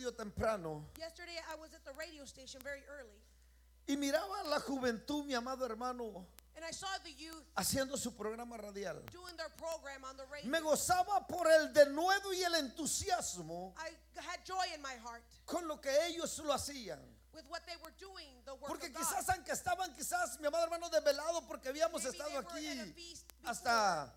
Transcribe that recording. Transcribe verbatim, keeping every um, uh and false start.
radio temprano Yesterday I was at the radio station very early, y miraba a la juventud, mi amado hermano, and I saw the youth haciendo su programa radial. doing their program on the radio. Me gozaba por el denuedo y el entusiasmo I had joy in my heart con lo que ellos lo hacían. with what they were doing, the work Porque of God. quizás aunque estaban quizás, mi amado hermano, desvelados porque habíamos Maybe estado they were aquí at a feast before, hasta